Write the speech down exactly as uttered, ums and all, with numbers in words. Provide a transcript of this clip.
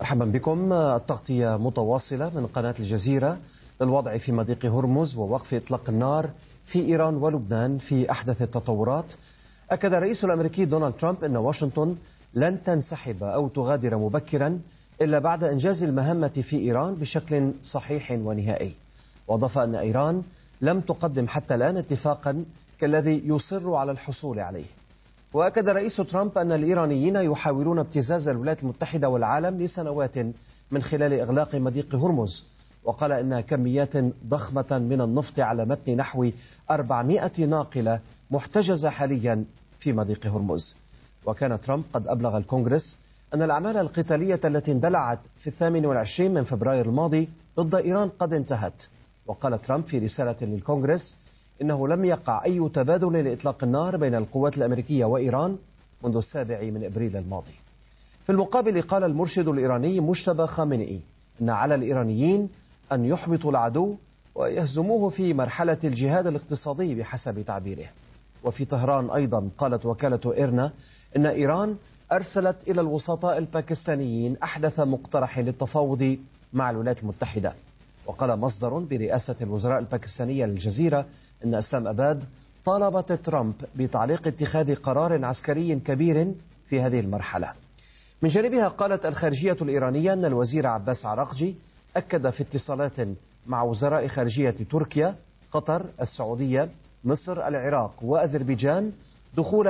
مرحبا بكم. التغطية متواصلة من قناة الجزيرة للوضع في مضيق هرمز ووقف إطلاق النار في إيران ولبنان في أحدث التطورات. أكد الرئيس الأمريكي دونالد ترامب أن واشنطن لن تنسحب أو تغادر مبكرا إلا بعد إنجاز المهمة في إيران بشكل صحيح ونهائي. وأضاف أن إيران لم تقدم حتى الآن اتفاقا كالذي يصر على الحصول عليه. وأكد رئيس ترامب أن الإيرانيين يحاولون ابتزاز الولايات المتحدة والعالم لسنوات من خلال إغلاق مضيق هرمز، وقال إن كميات ضخمة من النفط على متن نحو أربعمائة ناقلة محتجزة حاليا في مضيق هرمز. وكان ترامب قد أبلغ الكونغرس أن الأعمال القتالية التي اندلعت في الثامن والعشرين من فبراير الماضي ضد إيران قد انتهت. وقال ترامب في رسالة للكونغرس إنه لم يقع أي تبادل لإطلاق النار بين القوات الأمريكية وإيران منذ السابع من إبريل الماضي. في المقابل قال المرشد الإيراني مجتبى خامنئي إن على الإيرانيين أن يحبطوا العدو ويهزموه في مرحلة الجهاد الاقتصادي بحسب تعبيره. وفي طهران أيضا قالت وكالة إيرنا إن إيران أرسلت إلى الوسطاء الباكستانيين أحدث مقترح للتفاوض مع الولايات المتحدة. وقال مصدر برئاسة الوزراء الباكستانية للجزيرة أن إسلام أباد طالبت ترامب بتعليق اتخاذ قرار عسكري كبير في هذه المرحلة. من جانبها قالت الخارجية الإيرانية أن الوزير عباس عراقجي أكد في اتصالات مع وزراء خارجية تركيا، قطر، السعودية، مصر، العراق وأذربيجان دخول